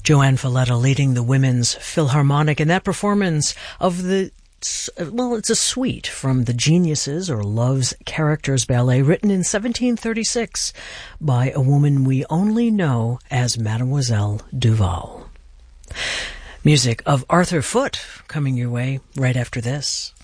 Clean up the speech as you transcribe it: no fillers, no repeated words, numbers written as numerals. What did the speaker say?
Joanne Falletta leading the Women's Philharmonic in that performance of it's a suite from The Geniuses, or Love's Characters Ballet, written in 1736 by a woman we only know as Mademoiselle Duval. Music of Arthur Foote coming your way right after this.